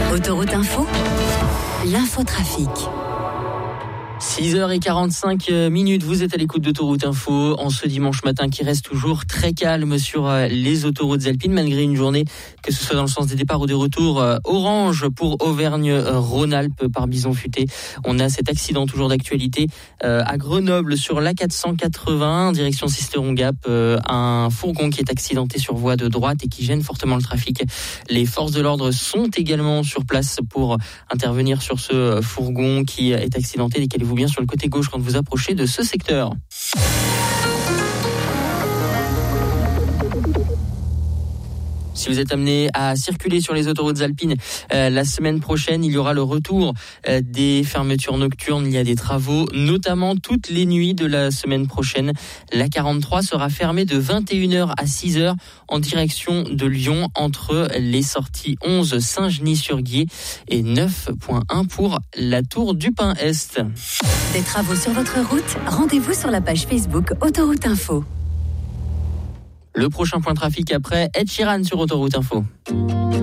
Autoroute Info, l'infotrafic. 6h45, vous êtes à l'écoute d'Autoroute Info en ce dimanche matin qui reste toujours très calme sur les autoroutes alpines malgré une journée, que ce soit dans le sens des départs ou des retours, orange pour Auvergne-Rhône-Alpes par Bison-Futé. On a cet accident toujours d'actualité à Grenoble sur l'A480 direction Sisteron-Gap, un fourgon qui est accidenté sur voie de droite et qui gêne fortement le trafic. Les forces de l'ordre sont également sur place pour intervenir sur ce fourgon qui est accidenté. Décalez-vous bien sur le côté gauche quand vous approchez de ce secteur. Si vous êtes amené à circuler sur les autoroutes alpines la semaine prochaine, il y aura le retour des fermetures nocturnes. Il y a des travaux, notamment toutes les nuits de la semaine prochaine. La 43 sera fermée de 21h à 6h en direction de Lyon entre les sorties 11 Saint-Genis-sur-Guiers et 9.1 pour la Tour du Pin-Est. Des travaux sur votre route, rendez-vous sur la page Facebook Autoroute Info. Le prochain point de trafic après Ed Sheeran sur Autoroute Info.